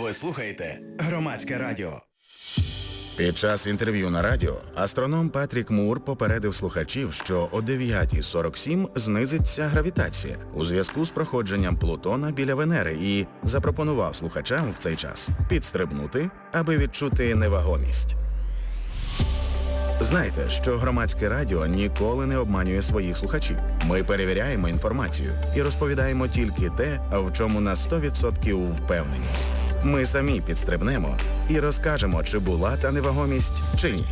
Ви слухаєте Громадське радіо. Під час інтерв'ю на радіо астроном Патрік Мур попередив слухачів, що о 9:47 знизиться гравітація у зв'язку з проходженням Плутона біля Венери і запропонував слухачам в цей час підстрибнути, аби відчути невагомість. Знайте, що Громадське радіо ніколи не обманює своїх слухачів. Ми перевіряємо інформацію і розповідаємо тільки те, в чому на 100% впевнені. Ми самі підстрибнемо і розкажемо, чи була та невагомість, чи ні.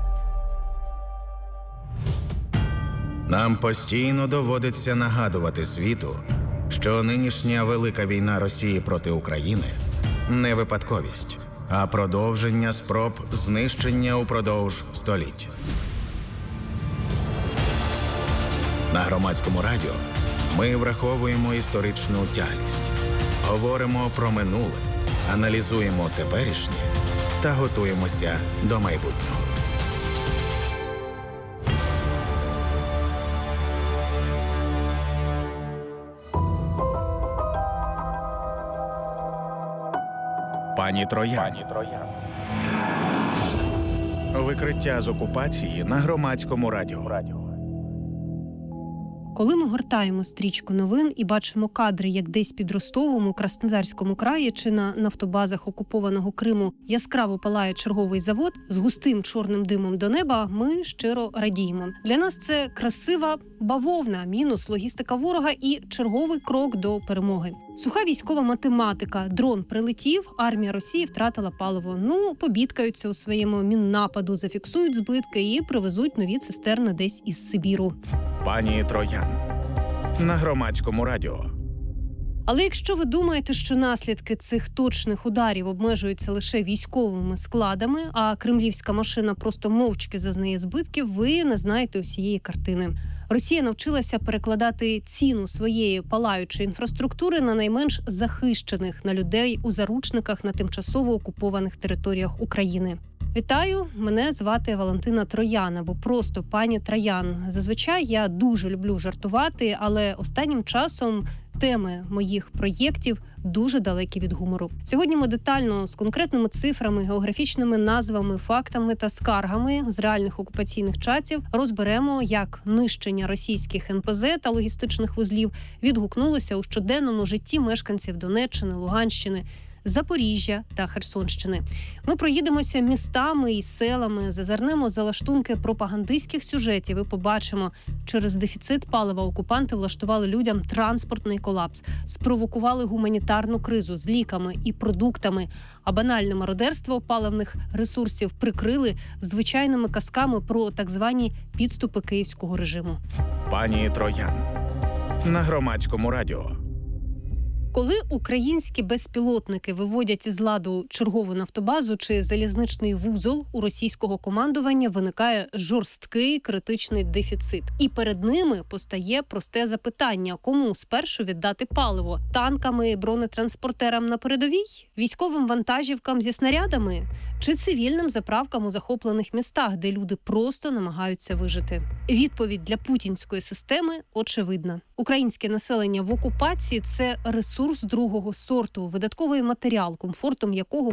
Нам постійно доводиться нагадувати світу, що нинішня велика війна Росії проти України – не випадковість, а продовження спроб знищення упродовж століть. На Громадському радіо ми враховуємо історичну тяглість, говоримо про минуле, аналізуємо теперішнє та готуємося до майбутнього. Пані Троян. Викриття з окупації на Громадському радіо. Коли ми гортаємо стрічку новин і бачимо кадри, як десь під Ростовом у Краснодарському краї чи на нафтобазах окупованого Криму яскраво палає черговий завод з густим чорним димом до неба, ми щиро радіємо. Для нас це красива бавовна, мінус логістика ворога і черговий крок до перемоги. Суха військова математика. Дрон прилетів, армія Росії втратила паливо. Побідкаються у своєму міннападу, зафіксують збитки і привезуть нові цистерни десь із Сибіру. Пані Троян. На Громадському радіо. Але якщо ви думаєте, що наслідки цих точних ударів обмежуються лише військовими складами, а кремлівська машина просто мовчки зазнає збитків, ви не знаєте усієї картини. Росія навчилася перекладати ціну своєї палаючої інфраструктури на найменш захищених, на людей у заручниках на тимчасово окупованих територіях України. Вітаю, мене звати Валентина Троян, або просто пані Троян. Зазвичай я дуже люблю жартувати, але останнім часом теми моїх проєктів дуже далекі від гумору. Сьогодні ми детально з конкретними цифрами, географічними назвами, фактами та скаргами з реальних окупаційних чатів розберемо, як нищення російських НПЗ та логістичних вузлів відгукнулося у щоденному житті мешканців Донеччини, Луганщини, Запоріжжя та Херсонщини. Ми проїдемося містами і селами, зазирнемо за лаштунки пропагандистських сюжетів і побачимо, через дефіцит палива окупанти влаштували людям транспортний колапс, спровокували гуманітарну кризу з ліками і продуктами, а банальне мародерство паливних ресурсів прикрили звичайними казками про так звані підступи київського режиму. Пані Троян. На Громадському радіо. Коли українські безпілотники виводять із ладу чергову нафтобазу чи залізничний вузол, у російського командування виникає жорсткий критичний дефіцит. І перед ними постає просте запитання: кому спершу віддати паливо? Танками, бронетранспортерам на передовій? Військовим вантажівкам зі снарядами? Чи цивільним заправкам у захоплених містах, де люди просто намагаються вижити? Відповідь для путінської системи очевидна. Українське населення в окупації – це ресурс другого сорту, видатковий матеріал, комфортом якого